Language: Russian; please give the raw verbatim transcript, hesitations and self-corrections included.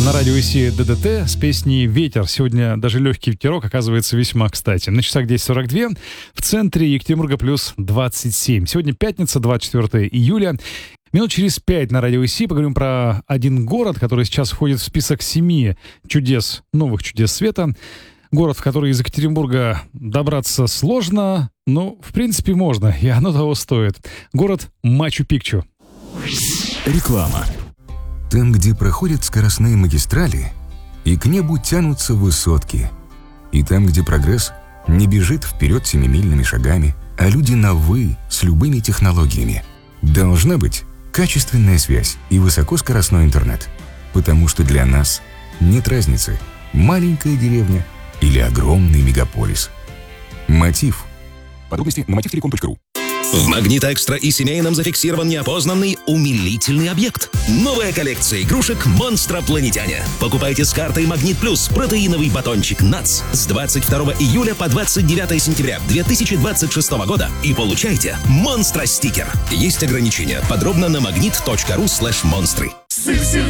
На радио ИСИ ДДТ с песней «Ветер». Сегодня даже легкий ветерок оказывается весьма кстати. На часах десять сорок два, в центре Екатеринбурга плюс двадцать семь. Сегодня пятница, двадцать четвёртое июля. Минут через пять на радио ИСИ поговорим про один город, который сейчас входит в список семи чудес, новых чудес света. Город, в который из Екатеринбурга добраться сложно, но в принципе можно, и оно того стоит. Город Мачу-Пикчу. Реклама. Там, где проходят скоростные магистрали, и к небу тянутся высотки. И там, где прогресс не бежит вперед семимильными шагами, а люди на «вы» с любыми технологиями. Должна быть качественная связь и высокоскоростной интернет. Потому что для нас нет разницы, маленькая деревня или огромный мегаполис. Мотив. Подробности на мотив телеком точка ру. В Магнит Экстра и семейном зафиксирован неопознанный умилительный объект. Новая коллекция игрушек «Монстропланетяне». Покупайте с картой Магнит Плюс протеиновый батончик НАЦ с двадцать второго июля по двадцать девятое сентября две тысячи двадцать шестого года и получайте монстра-стикер. Есть ограничения. Подробно на магнит точка ру слэш монстры. Сыр, сыр,